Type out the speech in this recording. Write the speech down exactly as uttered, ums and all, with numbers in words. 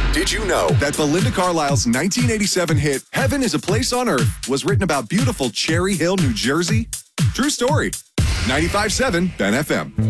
Did you know that Belinda Carlisle's nineteen eighty-seven hit, Heaven is a Place on Earth, was written about beautiful Cherry Hill, New Jersey? True story. ninety-five point seven Ben F M.